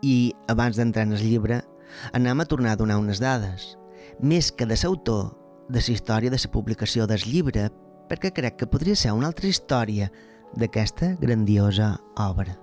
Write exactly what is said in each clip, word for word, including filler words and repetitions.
I, abans d'entrar en el llibre, anem a tornar a donar unes dades, més que de l'autor, de la història de la publicació del llibre, perquè crec que podria ser una altra història d'aquesta grandiosa obra.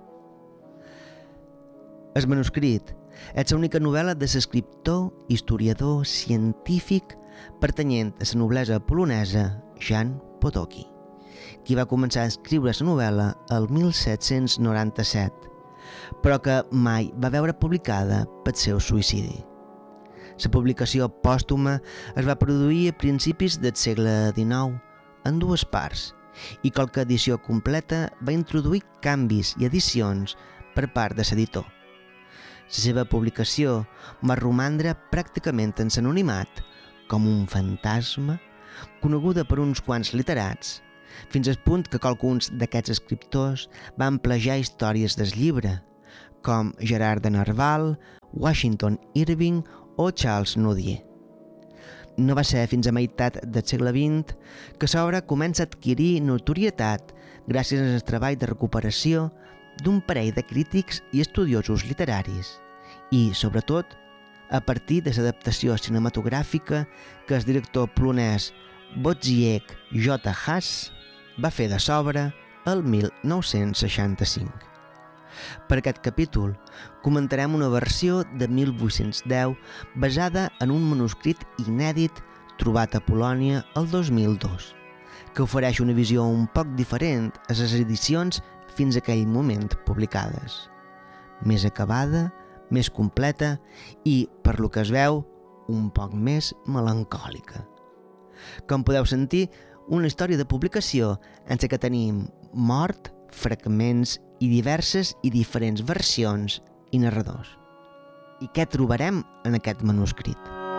El manuscrit és l'única novel·la de l'escriptor, historiador, científic pertanyent a la noblesa polonesa Jan Potocki, qui va començar a escriure la novel·la el mil set-cents noranta-set, però que mai va veure publicada pel seu suïcidi. La publicació pòstuma es va produir a principis del segle dinou en dues parts i qualque edició completa va introduir canvis i edicions per part de l'editor. La seva publicació va romandre pràcticament en l'anonimat com un fantasma coneguda per uns quants literats, fins al punt que qualcuns d'aquests escriptors van plagiar històries del llibre, com Gerard de Nerval, Washington Irving o Charles Nodier. No va ser fins a meitat del segle vint que l'obra comença a adquirir notorietat gràcies al treball de recuperació d'un parell de crítics i estudiosos literaris i, sobretot, a partir de l'adaptació cinematogràfica que el director polonès Wojciech J. Haas va fer de l'obra el mil nou-cents seixanta-cinc. Per aquest capítol comentarem una versió de mil vuit-cents deu basada en un manuscrit inèdit trobat a Polònia el dos mil dos, que ofereix una visió un poc diferent a les edicions fins a aquell moment publicades. Més acabada, més completa i, per lo que es veu, un poc més melancòlica. Com podeu sentir, una història de publicació en què tenim mort, fragments i diverses i diferents versions i narradors. I què trobarem en aquest manuscrit?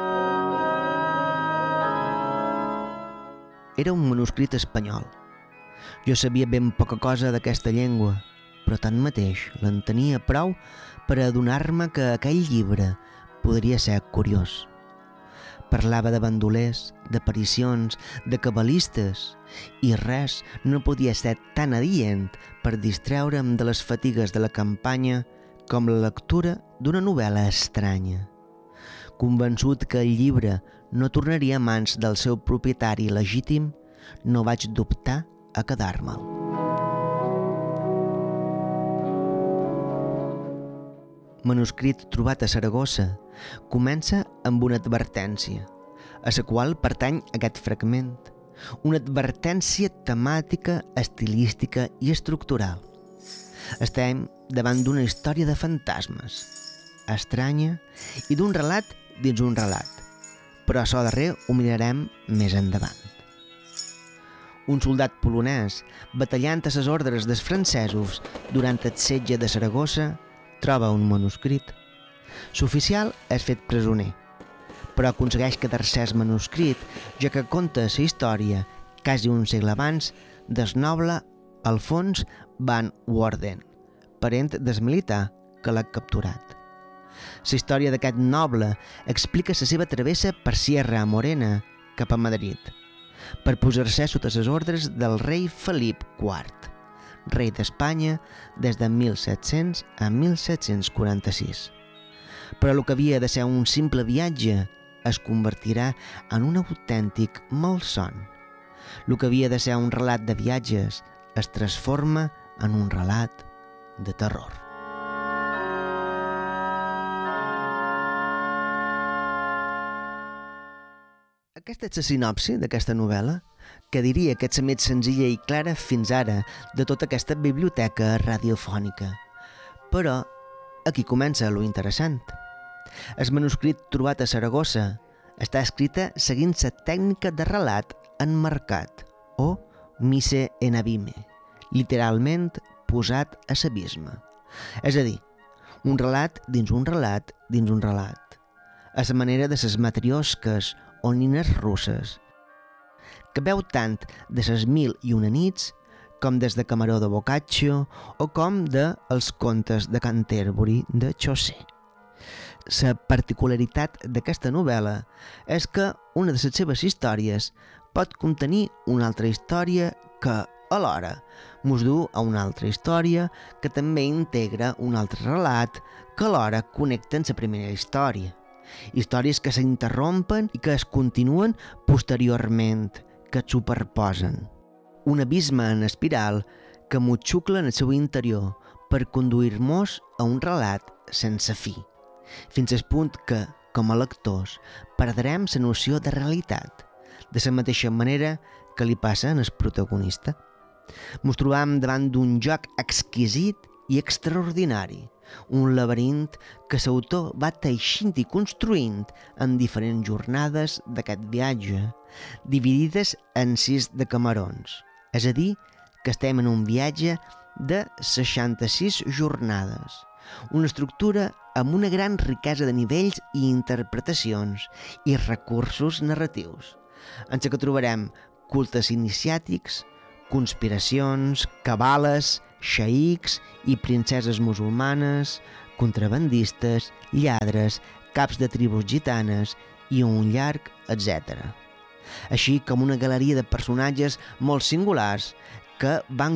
Era un manuscrit espanyol. Jo sabia ben poca cosa d'aquesta llengua, però tanmateix l'entenia prou per adonar-me que aquell llibre podria ser curiós. Parlava de bandolers, d'aparicions, de cabalistes, i res no podia ser tan adient per distreure'm de les fatigues de la campanya com la lectura d'una novel·la estranya. Convençut que el llibre no tornaria a mans del seu propietari legítim, no vaig dubtar a quedar-me'l. Manuscrit trobat a Saragossa comença amb una advertència, a la qual pertany aquest fragment, una advertència temàtica, estilística i estructural. Estem davant d'una història de fantasmes, estranya i d'un relat dins un relat, però això darrer ho mirarem més endavant. Un soldat polonès, batallant a les ordres dels francesos durant el setge de Saragossa, troba un manuscrit. L'oficial és fet presoner, però aconsegueix quedar-se el manuscrit, ja que conta la història, quasi un segle abans, del noble Alfons van Woerden, parent del militar que l'ha capturat. La història d'aquest noble explica la seva travessa per Sierra Morena cap a Madrid, per posar-se sota les ordres del rei Felip quart, rei d'Espanya des de mil set-cents a mil set-cents quaranta-sis. Però el que havia de ser un simple viatge es convertirà en un autèntic malson. El que havia de ser un relat de viatges es transforma en un relat de terror. Aquesta és la sinopsi d'aquesta novel·la, que diria que és la més senzilla i clara fins ara de tota aquesta biblioteca radiofònica. Però aquí comença lo interessant. El manuscrit trobat a Saragossa està escrita seguint la tècnica de relat emmarcat, o mise en abime, literalment posat a l'abisme. És a dir, un relat dins un relat dins un relat, a la manera de les matriosques o nines russes, que veu tant de les mil i una nits com des de Camaró de Boccaccio o com de Els contes de Canterbury de Chaucer. La particularitat d'aquesta novel·la és que una de les seves històries pot contenir una altra història que, alhora mos du a una altra història que també integra un altre relat que alhora connecten la primera història. Històries que s'interrompen i que es continuen posteriorment, que es superposen. Un abisme en espiral que mos xucla en el seu interior per conduir-nos a un relat sense fi, fins al punt que, com a lectors, perdrem la noció de realitat, de la mateixa manera que li passa al protagonista. Ens trobam davant d'un joc exquisit i extraordinari, un laberint que l'autor va teixint i construint en diferents jornades d'aquest viatge, dividides en sis decamerons, és a dir, que estem en un viatge de seixanta-sis jornades, una estructura amb una gran riquesa de nivells i interpretacions i recursos narratius, en què trobarem cultes iniciàtics, conspiracions, cabales, xeics i princeses musulmanes, contrabandistes, lladres, caps de tribus gitanes i un llarg etcètera. Així com una galeria de personatges molt singulars que van